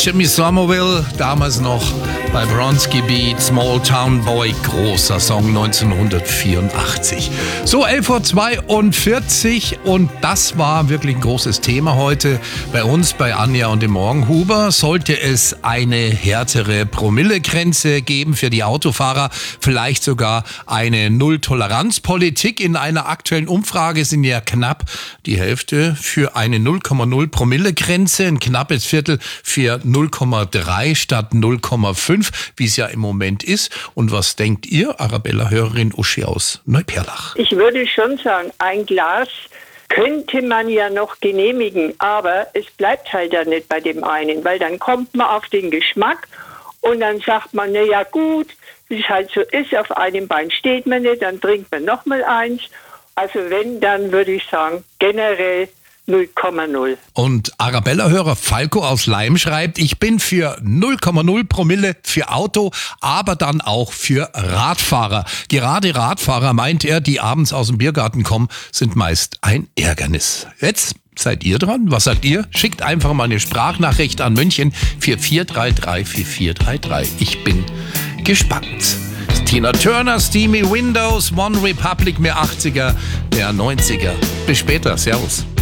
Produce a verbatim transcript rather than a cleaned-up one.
Jimmy Somerville, damals noch bei Bronski Beat, Small Town Boy, großer Song neunzehnhundertvierundachtzig. So, elf Uhr zweiundvierzig und das war wirklich ein großes Thema heute bei uns, bei Anja und dem Morgenhuber. Sollte es eine härtere Promillegrenze geben für die Autofahrer, vielleicht sogar eine Null-Toleranz-Politik? In einer aktuellen Umfrage sind ja knapp die Hälfte für eine null Komma null Promillegrenze, ein knappes Viertel für null Komma drei statt null Komma fünf, wie es ja im Moment ist. Und was denkt ihr, Arabella-Hörerin Uschi aus Neuperlach? Ich würde schon sagen, ein Glas könnte man ja noch genehmigen, aber es bleibt halt dann nicht bei dem einen, weil dann kommt man auf den Geschmack und dann sagt man, na ja gut, wie es halt so ist, auf einem Bein steht man nicht, dann trinkt man noch mal eins. Also wenn, dann würde ich sagen, generell null Komma null. Und Arabella-Hörer Falco aus Leim schreibt, ich bin für null Komma null Promille für Auto, aber dann auch für Radfahrer. Gerade Radfahrer, meint er, die abends aus dem Biergarten kommen, sind meist ein Ärgernis. Jetzt seid ihr dran. Was sagt ihr? Schickt einfach mal eine Sprachnachricht an München vier vier drei drei vier vier drei drei. Ich bin gespannt. Tina Turner, Steamy Windows, One Republic, mehr achtziger, mehr neunziger. Bis später. Servus.